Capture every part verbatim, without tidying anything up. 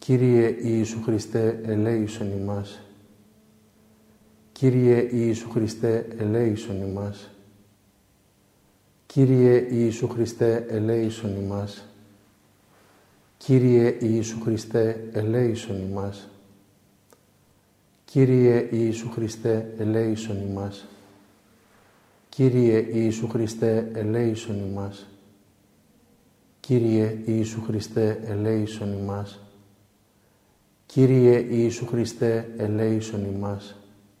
Κύριε Ιησού Χριστέ, ελέησον ημάς. Κύριε Ιησού Χριστέ, ελέησον ημάς. Κύριε Ιησού Χριστέ, ελέησον ημάς. Κύριε Ιησού Χριστέ, ελέησον ημάς. Κύριε Ιησού Χριστέ, ελέησον ημάς. Κύριε Ιησού Χριστέ, ελέησον ημάς. Κύριε Ιησού Χριστέ, ελέησον ημάς. Κύριε Ιησού Χριστέ, ελέησον ημάς.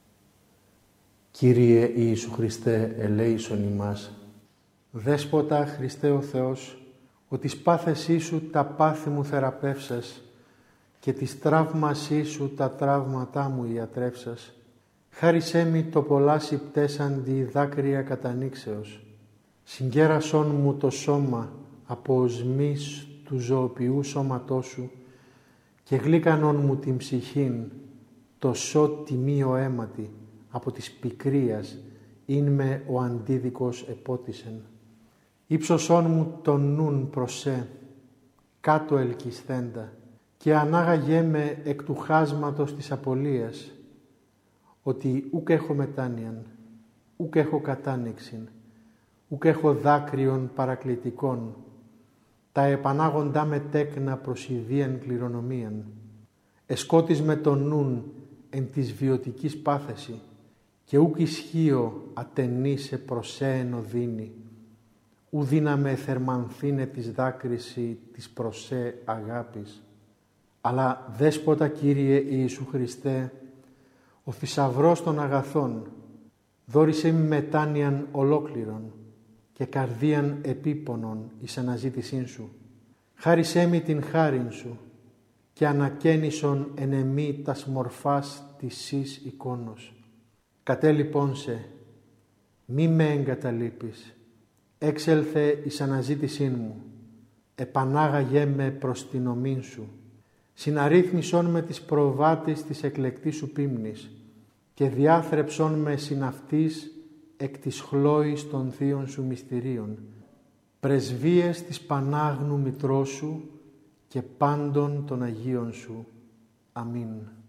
Κύριε Ιησού Χριστέ, ελέησον ημάς. Δέσποτα Χριστέ ο Θεός, ο της πάθεσή σου τα πάθη μου θεραπεύσας και της τραύμασή σου τα τραύματά μου ιατρεύσας, χάρισέ μη το πολλά συμπτέσαντι δάκρυα κατανοίξεως. Συγκέρασόν μου το σώμα από οσμής του ζωοποιού σώματός σου και γλύκανον μου την ψυχήν, το σώ τιμίο αίματι, από της πικρίας, ειν με ο αντίδικος επότισεν. Ήψωσόν μου τον νουν προσέ, κάτω ελκυσθέντα, και ανάγαγέ με εκ του χάσματος της απολίας, ότι ούκ έχω μετάνοιαν, ούκ έχω κατάνοιξην, ούκ έχω δάκρυον παρακλητικών, τα επανάγοντά με τέκνα προς ιδίαν κληρονομίαν. Εσκότης με τον νουν εν της βιωτικής πάθεση, και ούκ ισχύω ατενήσε προσέεν οδύνη, ου δύναμε θερμανθήνε της δάκρυση της προσέ αγάπης. Αλλά δέσποτα Κύριε Ιησού Χριστέ, ο θησαυρός των αγαθών, δώρισέ μη μετάνοιαν ολόκληρον και καρδίαν επίπονον εις αναζήτησήν σου. Χάρισέ μη την χάριν σου και ανακαίνισον εν εμή τας μορφάς της σεις εικόνος. Κατέ λοιπόν σε, μη με εγκαταλείπεις, έξελθε εις αναζήτησήν μου, επανάγαγέ με προς την ομήν σου, συναρρύθμισον με τις προβάτης της εκλεκτής σου πίμνης και διάθρεψον με συναυτής εκ της χλώης των θείων σου μυστηρίων, πρεσβείες της Πανάγνου Μητρός σου και πάντων των Αγίων σου. Αμήν.